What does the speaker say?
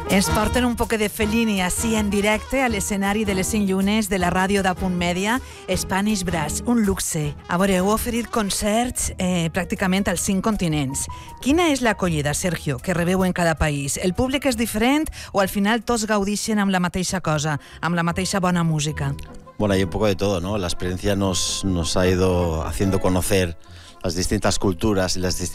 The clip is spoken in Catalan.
Ens porten un poc de Fellini així en directe a l'escenari de les 5 llunes de la ràdio d'Apunt Mèdia, Spanish Brass, un luxe. A veure, heu oferit concerts pràcticament als 5 continents. Quina és l'acollida, Sergio, que rebeu en cada país? El públic és diferent o al final tots gaudixen amb la mateixa cosa, amb la mateixa bona música? Bueno, hay un poco de todo, ¿no? La experiencia nos ha ido haciendo conocer las distintas culturas y las distintas